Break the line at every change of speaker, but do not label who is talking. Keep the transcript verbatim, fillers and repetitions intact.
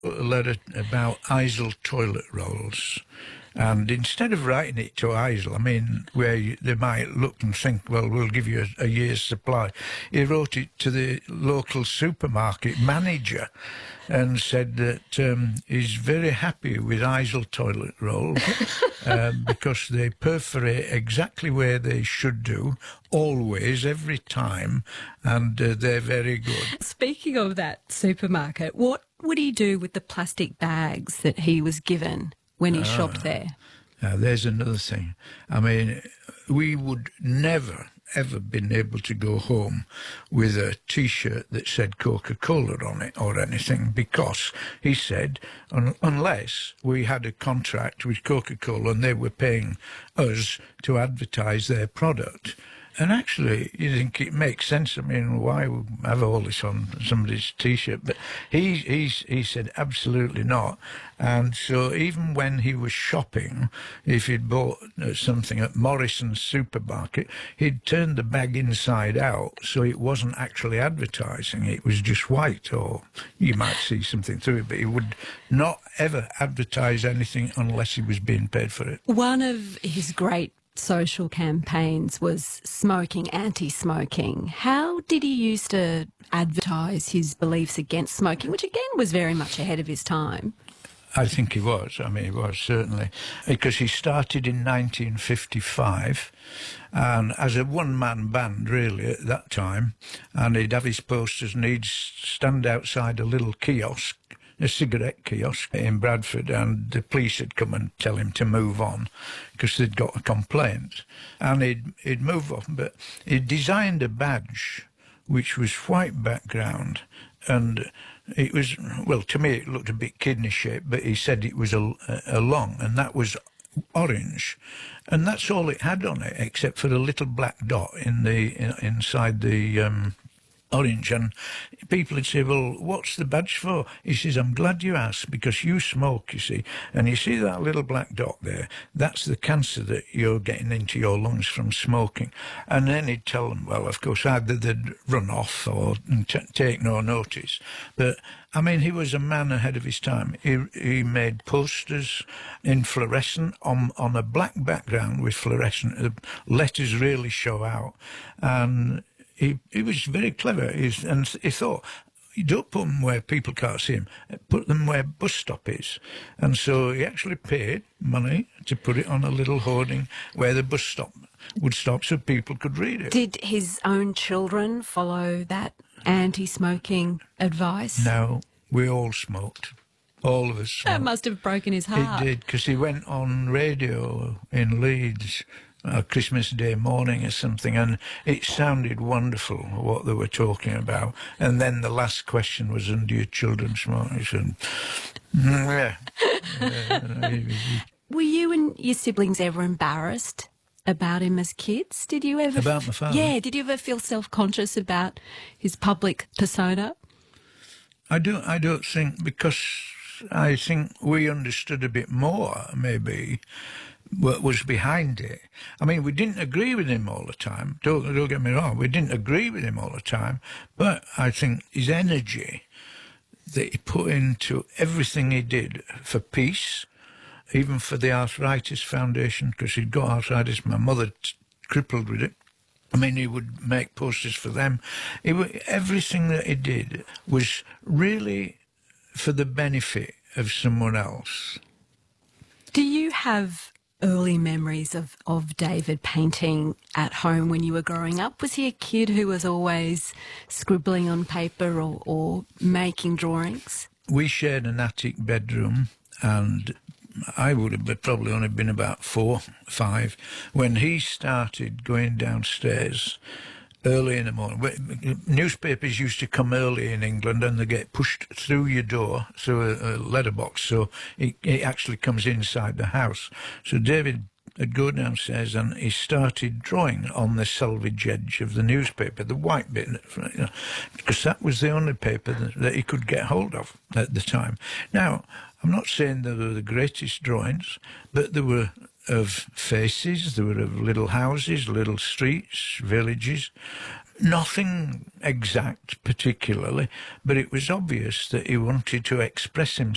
A letter about Isle toilet rolls. And instead of writing it to Isle, I mean, where you, they might look and think, well, we'll give you a, a year's supply, he wrote it to the local supermarket manager and said that um, he's very happy with Isle toilet rolls um, because they perforate exactly where they should do, always, every time, and uh, they're very good.
Speaking of that supermarket, what would he do with the plastic bags that he was given when he uh, shopped there?
Uh, there's another thing. I mean, we would never, ever been able to go home with a T-shirt that said Coca-Cola on it or anything, because he said, un unless we had a contract with Coca-Cola and they were paying us to advertise their product. And actually, you think it makes sense. I mean, why have all this on somebody's T-shirt? But he, he, he said absolutely not. And so even when he was shopping, if he'd bought something at Morrison's supermarket, he'd turn the bag inside out so it wasn't actually advertising. It was just white, or you might see something through it, but he would not ever advertise anything unless he was being paid for it.
One of his great social campaigns was smoking, anti-smoking. How did he used to advertise his beliefs against smoking, which again was very much ahead of his time?
I think he was. I mean, he was, certainly. Because he started in nineteen fifty-five, and as a one-man band, really, at that time, and he'd have his posters and he'd stand outside a little kiosk, a cigarette kiosk in Bradford, and the police had come and tell him to move on because they'd got a complaint. And he'd, he'd move on, but he'd designed a badge which was white background, and it was, well, to me it looked a bit kidney-shaped, but he said it was a, a long, and that was orange. And that's all it had on it, except for a little black dot in the in, inside the um, orange. And people would say, well, what's the badge for? He says, I'm glad you asked, because you smoke, you see, and you see that little black dot there, that's the cancer that you're getting into your lungs from smoking. And then he'd tell them, well, of course, either they'd run off or t take no notice. But I mean, he was a man ahead of his time. He, he made posters in fluorescent on, on a black background with fluorescent. The letters really show out. And He, he was very clever, He's, and he thought, you don't put them where people can't see them, put them where bus stop is. And so he actually paid money to put it on a little hoarding where the bus stop would stop so people could read it.
Did his own children follow that anti-smoking advice?
No, we all smoked. All of us smoked.
That must have broken his heart.
It did, because he went on radio in Leeds a Christmas Day morning or something, and it sounded wonderful what they were talking about. And then the last question was, and do your children smoke? He said, mm, yeah. uh,
Were you and your siblings ever embarrassed about him as kids? Did you ever...
About my father?
Yeah, did you ever feel self-conscious about his public persona?
I don't, I don't think, because I think we understood a bit more, maybe, what was behind it. I mean, we didn't agree with him all the time. Don't, don't get me wrong, we didn't agree with him all the time. But I think his energy that he put into everything he did for peace, even for the Arthritis Foundation, because he'd got arthritis, my mother crippled with it. I mean, he would make posters for them. It would, everything that he did was really for the benefit of someone else.
Do you have early memories of, of David painting at home when you were growing up? Was he a kid who was always scribbling on paper or, or making drawings?
We shared an attic bedroom, and I would have probably only been about four, five, when he started going downstairs early in the morning. Newspapers used to come early in England, and they get pushed through your door, through a, a letterbox, so it, it actually comes inside the house. So David would go downstairs and he started drawing on the selvage edge of the newspaper, the white bit, you know, because that was the only paper that, that he could get hold of at the time. Now, I'm not saying they were the greatest drawings, but they were of faces, there were of little houses, little streets, villages. Nothing exact particularly, but it was obvious that he wanted to express himself